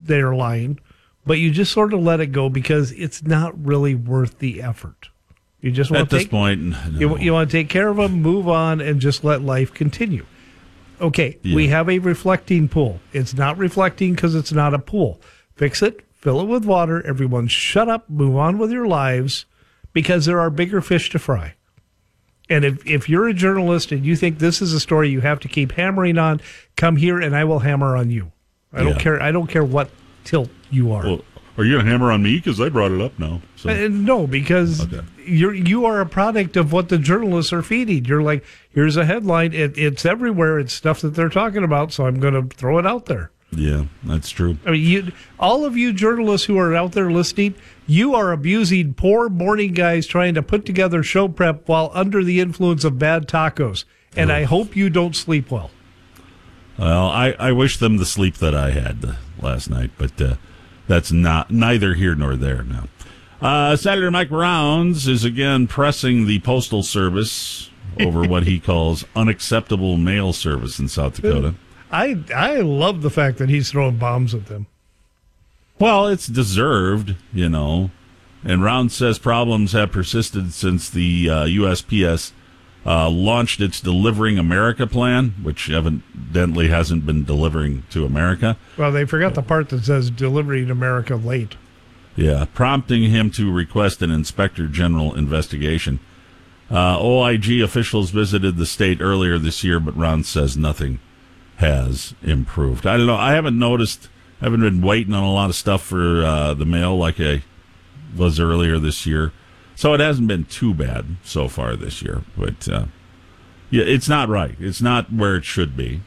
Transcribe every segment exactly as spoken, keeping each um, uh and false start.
they're lying, but you just sort of let it go because it's not really worth the effort. You just want At to this take, point, no. you, you want to take care of them, move on, and just let life continue. Okay, Yeah. we have a reflecting pool. It's not reflecting because it's not a pool. Fix it, fill it with water. Everyone shut up, move on with your lives because there are bigger fish to fry. And if, if you're a journalist and you think this is a story you have to keep hammering on, come here and I will hammer on you. I don't Yeah. care. I don't care what tilt you are. Well, are you going to hammer on me because I brought it up now? So. Uh, no, because Okay. you're you are a product of what the journalists are feeding. You're like, here's a headline. It, it's everywhere. It's stuff that they're talking about. So I'm going to throw it out there. Yeah, that's true. I mean, you, all of you journalists who are out there listening, you are abusing poor morning guys trying to put together show prep while under the influence of bad tacos. And I hope you don't sleep well. Well, I, I wish them the sleep that I had uh, last night, but uh, that's not neither here nor there now. Uh, Senator Mike Rounds is again pressing the Postal Service over what he calls unacceptable mail service in South Dakota. I I love the fact that he's throwing bombs at them. Well, it's deserved, you know. And Rounds says problems have persisted since the uh, U S P S uh, launched its Delivering America plan, which evidently hasn't been delivering to America. Well, they forgot the part that says delivering America late. Yeah, prompting him to request an Inspector General investigation. Uh, O I G officials visited the state earlier this year, but Rounds says nothing has improved. I don't know. I haven't noticed. I haven't been waiting on a lot of stuff for uh, the mail like I was earlier this year. So it hasn't been too bad so far this year. But, uh, yeah, it's not right. It's not where it should be.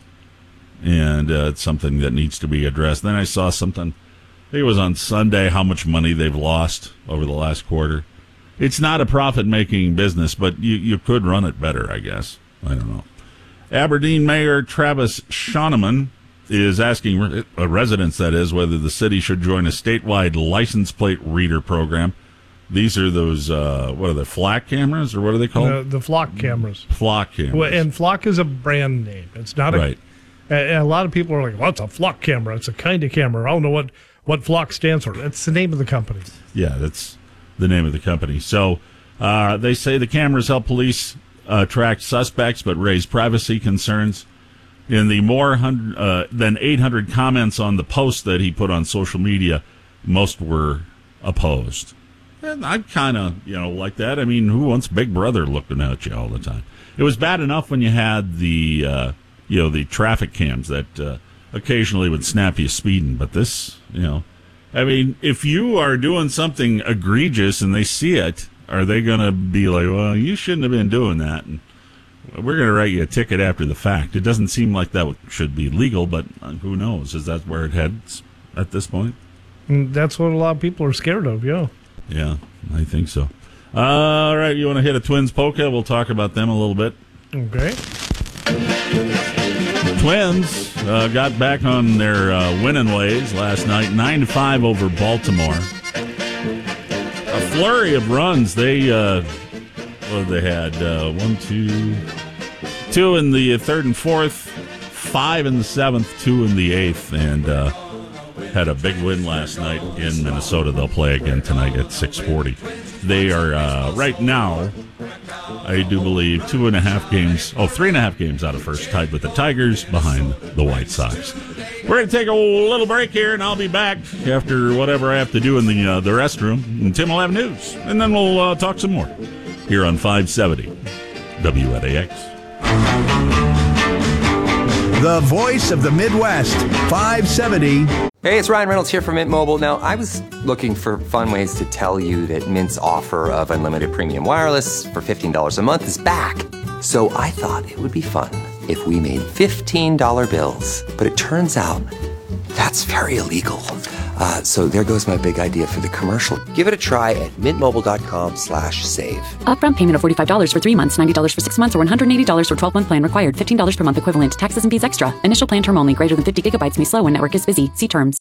And uh, it's something that needs to be addressed. Then I saw something, I think it was on Sunday, how much money they've lost over the last quarter. It's not a profit-making business, but you, you could run it better, I guess. I don't know. Aberdeen Mayor Travis Schoeneman is asking uh, residents, that is, whether the city should join a statewide license plate reader program. These are those, uh, what are they, flock cameras, or what are they called? The, the flock cameras. Flock cameras. Well, and flock is a brand name. It's not a. Right. And a lot of people are like, "What's a flock camera? It's a kind of camera. I don't know what what flock stands for." It's the name of the company. Yeah, that's the name of the company. So uh, they say the cameras help police uh, track suspects, but raise privacy concerns. In the more hundred, uh, than eight hundred comments on the post that he put on social media, most were opposed. And I kind of, you know, like that. I mean, who wants Big Brother looking at you all the time? It was bad enough when you had the, uh, you know, the traffic cams that uh, occasionally would snap you speeding. But this, you know, I mean, if you are doing something egregious and they see it, are they going to be like, well, you shouldn't have been doing that, and we're going to write you a ticket after the fact? It doesn't seem like that should be legal, but who knows? Is that where it heads at this point? And that's what a lot of people are scared of, yeah. Yeah, I think so. Uh, all right, you want to hit a Twins polka? We'll talk about them a little bit. Okay. Twins uh, got back on their uh, winning ways last night, nine to five over Baltimore. A flurry of runs. They, uh, what they had? Uh, one, two, two in the third and fourth, five in the seventh, two in the eighth, and uh, had a big win last night in Minnesota. They'll play again tonight at six forty. They are, uh, right now, I do believe, two and a half games, oh, three and a half games out of first, tied with the Tigers behind the White Sox. We're going to take a little break here, and I'll be back after whatever I have to do in the uh, the restroom. And Tim will have news, and then we'll uh, talk some more here on five seventy W N A X. The voice of the Midwest, five seventy. Hey, it's Ryan Reynolds here from Mint Mobile. Now, I was looking for fun ways to tell you that Mint's offer of unlimited premium wireless for fifteen dollars a month is back. So I thought it would be fun if we made fifteen dollar bills. But it turns out that's very illegal. Uh, so there goes my big idea for the commercial. Give it a try at mintmobile.com slash save. Upfront payment of forty-five dollars for three months, ninety dollars for six months, or one hundred eighty dollars for twelve-month plan required. fifteen dollars per month equivalent. Taxes and fees extra. Initial plan term only. Greater than fifty gigabytes may slow when network is busy. See terms.